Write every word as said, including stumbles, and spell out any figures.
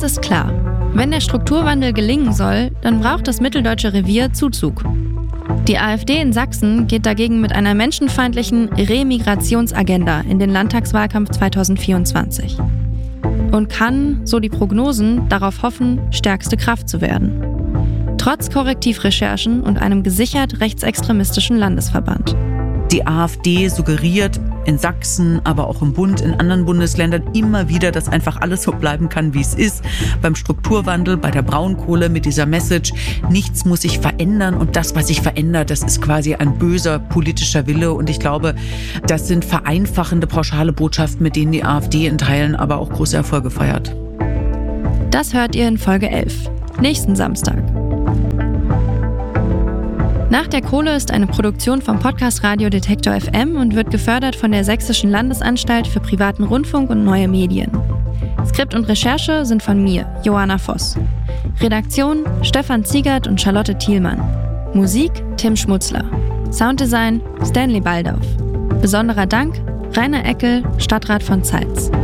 ist klar. Wenn der Strukturwandel gelingen soll, dann braucht das Mitteldeutsche Revier Zuzug. Die AfD in Sachsen geht dagegen mit einer menschenfeindlichen Remigrationsagenda in den Landtagswahlkampf zweitausendvierundzwanzig. Und kann, so die Prognosen, darauf hoffen, stärkste Kraft zu werden. Trotz Korrektivrecherchen und einem gesichert rechtsextremistischen Landesverband. Die AfD suggeriert in Sachsen, aber auch im Bund, in anderen Bundesländern immer wieder, dass einfach alles so bleiben kann, wie es ist. Beim Strukturwandel, bei der Braunkohle mit dieser Message, nichts muss sich verändern und das, was sich verändert, das ist quasi ein böser politischer Wille. Und ich glaube, das sind vereinfachende, pauschale Botschaften, mit denen die AfD in Teilen aber auch große Erfolge feiert. Das hört ihr in Folge elf, nächsten Samstag. Nach der Kohle ist eine Produktion vom Podcast Radio Detektor F M und wird gefördert von der Sächsischen Landesanstalt für privaten Rundfunk und neue Medien. Skript und Recherche sind von mir, Johanna Voss. Redaktion Stefan Ziegert und Charlotte Thielmann. Musik Tim Schmutzler. Sounddesign Stanley Baldauf. Besonderer Dank Rainer Eckel, Stadtrat von Zeitz.